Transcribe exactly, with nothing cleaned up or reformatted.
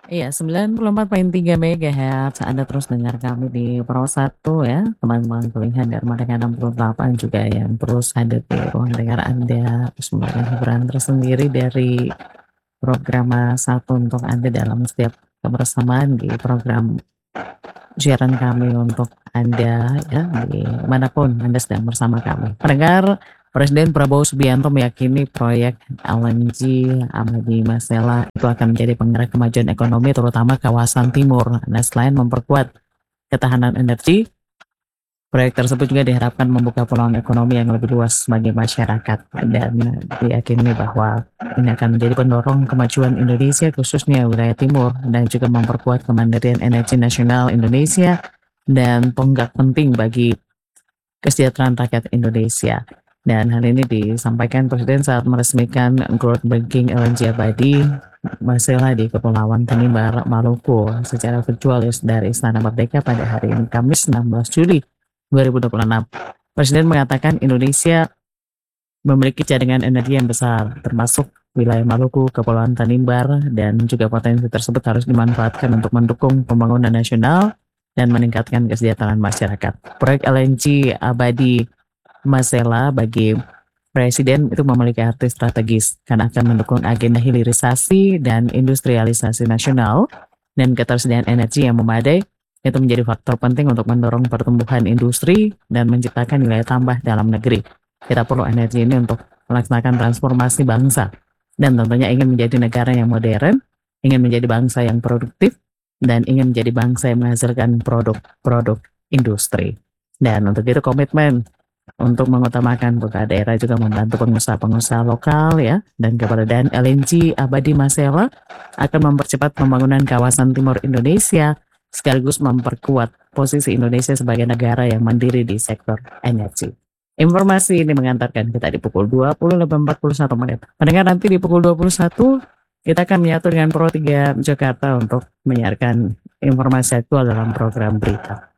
Iya, sembilan puluh empat koma tiga megahertz, Anda terus dengar kami di Pro satu ya, teman-teman pilihan dari Mereka enam puluh delapan juga yang terus hadir di ruang dengar Anda, terus memberikan hiburan tersendiri dari program satu untuk Anda dalam setiap kebersamaan di program siaran kami untuk Anda ya, di manapun Anda sedang bersama kami. Pendengar, Presiden Prabowo Subianto meyakini proyek L N G Abadi Masela itu akan menjadi penggerak kemajuan ekonomi terutama kawasan timur. Nah, selain memperkuat ketahanan energi, proyek tersebut juga diharapkan membuka peluang ekonomi yang lebih luas bagi masyarakat dan diyakini bahwa ini akan menjadi pendorong kemajuan Indonesia khususnya wilayah timur dan juga memperkuat kemandirian energi nasional Indonesia dan tonggak penting bagi kesejahteraan rakyat Indonesia. Dan hal ini disampaikan Presiden saat meresmikan groundbreaking L N G Abadi Masela di Kepulauan Tanimbar, Maluku secara virtual dari Istana Merdeka pada hari ini Kamis enam belas Juli dua ribu dua puluh enam. Presiden mengatakan Indonesia memiliki cadangan energi yang besar, termasuk wilayah Maluku, Kepulauan Tanimbar, dan juga potensi tersebut harus dimanfaatkan untuk mendukung pembangunan nasional dan meningkatkan kesejahteraan masyarakat. Proyek L N G Abadi Masela bagi Presiden itu memiliki arti strategis karena akan mendukung agenda hilirisasi dan industrialisasi nasional dan ketersediaan energi yang memadai itu menjadi faktor penting untuk mendorong pertumbuhan industri dan menciptakan nilai tambah dalam negeri. Kita perlu energi ini untuk melaksanakan transformasi bangsa dan tentunya ingin menjadi negara yang modern, ingin menjadi bangsa yang produktif, dan ingin menjadi bangsa yang menghasilkan produk-produk industri. Dan untuk itu komitmen untuk mengutamakan kota daerah juga membantu pengusaha-pengusaha lokal ya, dan keberadaan L N G Abadi Masela akan mempercepat pembangunan kawasan timur Indonesia sekaligus memperkuat posisi Indonesia sebagai negara yang mandiri di sektor energi. Informasi ini mengantarkan kita di pukul dua puluh lebih empat puluh satu menit. Pendengar, nanti di pukul dua puluh satu kita akan menyatu dengan Pro tiga Jakarta untuk menyiarkan informasi aktual dalam program berita.